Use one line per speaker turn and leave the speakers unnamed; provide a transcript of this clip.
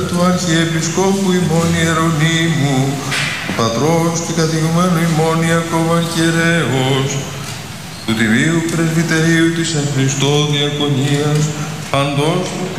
του Αρχιεπισκόπου ημών Ιερονύμου, του Πατρός και καθηγουμένου ημών Ιακώβ Αρχιερέως, του Τιμίου Πρεσβυτερίου της εν Χριστώ Διακονίας, παντός